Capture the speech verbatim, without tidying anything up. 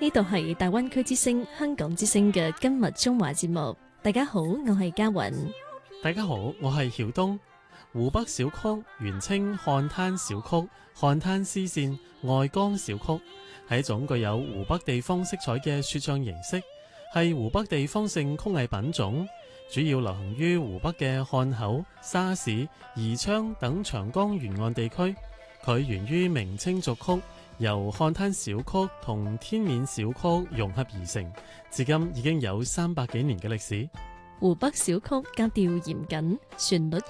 呢度係大灣區之聲、香港之聲嘅今日中華節目。大家好，我係嘉韻。 大家好，我係曉東。湖北小曲原稱漢灘小曲、漢灘絲線、外江小曲，係一種具有湖北地方色彩嘅說唱形式，係湖北地方性曲藝品種，主要流行於湖北嘅漢口、沙市、宜昌等長江沿岸地區。佢源於明清俗曲，由漢灘小曲同天面小曲融合而成，至今已經有三百幾年嘅歷史。 湖北小曲格調嚴謹，旋律